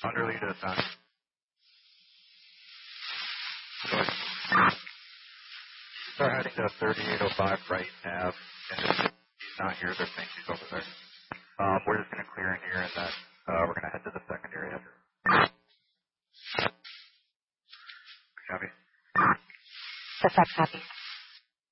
Underlead to ascend. Start heading to 3805 right nav. And he's not here. They're saying he's over there. We're just going to clear in here, and then we're going to head to the secondary after. Copy. Perfect, copy.